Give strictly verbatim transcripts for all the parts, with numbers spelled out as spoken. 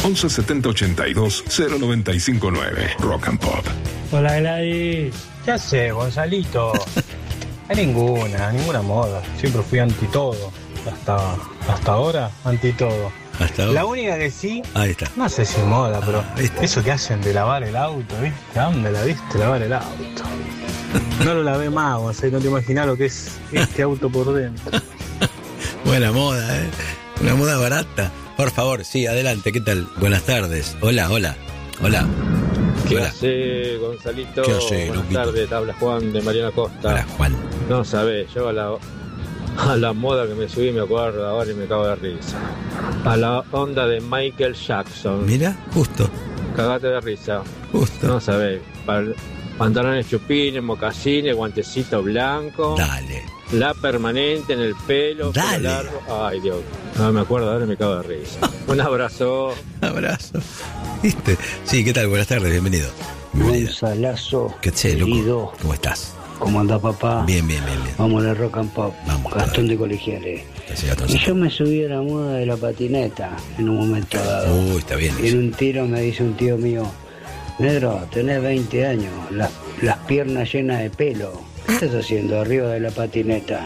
once setenta ochenta y dos cero noventa y cinco nueve. Rock and Pop. Hola Gladys. Ya sé, Gonzalito. Hay ninguna, ninguna moda. Siempre fui anti todo. Hasta, hasta ahora, anti todo. Hasta ahora. La única que sí, Ahí está. no sé si moda, pero Ah, ¿viste? eso que hacen de lavar el auto, ¿viste? ¿A dónde la viste lavar el auto? No lo lavé más, Gonzalo, no te imaginas lo que es este auto por dentro. Buena moda, ¿eh? Una moda barata. Por favor, sí, adelante, ¿qué tal? Buenas tardes. Hola, hola, hola. ¿Qué Hola. hace, Gonzalito? ¿Qué hace, Buenas Luquito? tardes, habla Juan de Mariana Costa. Hola, Juan. No sabés, yo a la, a la moda que me subí me acuerdo ahora y me cago de risa. A la onda de Michael Jackson. Mira, justo, Cagate de risa. justo. No sabés, para- pantalones chupines, mocasines, guantecito blanco. Dale. La permanente en el pelo, pelo Dale. largo. Ay, Dios. No me acuerdo ahora y me cago de risa. Un abrazo. Abrazo. ¿Viste? Sí, ¿qué tal? Buenas tardes, bienvenido. Bienvenido. Gonzalazo, ¿Qué sé, loco? querido, ¿Cómo estás? ¿cómo anda papá? Bien, bien, bien, bien. Vamos a la Rock and Pop, Vamos, Gastón dale. de Colegiales. Gracias, Y Gastoncito. yo me subí a la moda de la patineta en un momento dado. Uy, está bien. Y en un tiro me dice un tío mío, negro, tenés veinte años, las, las piernas llenas de pelo. ¿Qué estás haciendo arriba de la patineta?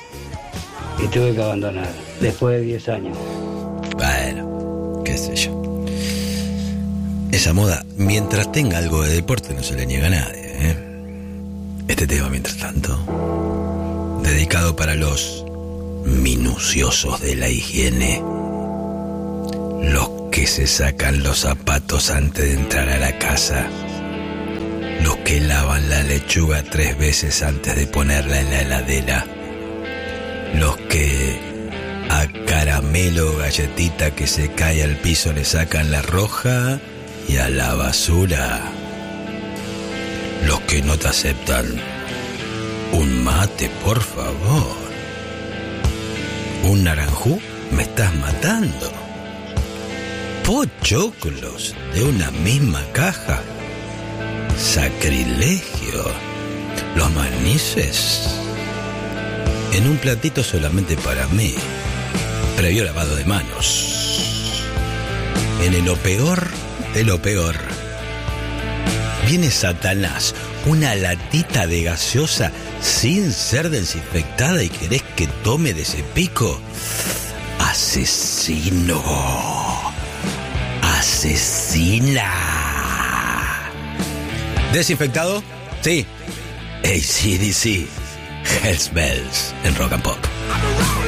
Y tuve que abandonar, después de diez años. Bueno, qué sé yo. Esa moda, mientras tenga algo de deporte, no se le niega a nadie, ¿eh? Este tema, mientras tanto, dedicado para los minuciosos de la higiene, los que se sacan los zapatos antes de entrar a la casa, los que lavan la lechuga tres veces antes de ponerla en la heladera, los que a caramelo o galletita que se cae al piso le sacan la roja y a la basura, los que no te aceptan un mate, por favor. Un naranjú, me estás matando. Pochoclos de una misma caja, sacrilegio. Los manices en un platito solamente para mí, previo lavado de manos. En el lo peor de lo peor, viene Satanás, una latita de gaseosa sin ser desinfectada y querés que tome de ese pico. Asesino. Asesina. ¿Desinfectado? Sí. A C D C. Hells Bells en Rock and Pop.